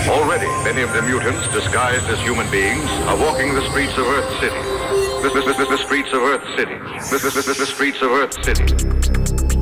Already, many of the mutants, disguised as human beings, are walking the streets of Earth City. The streets of Earth City. The streets of Earth City.